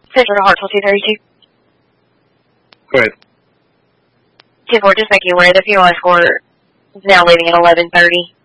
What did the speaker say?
Central to Hartsville 232. Go ahead. 10-4, just make you aware the funeral escort is now leaving at 11:30.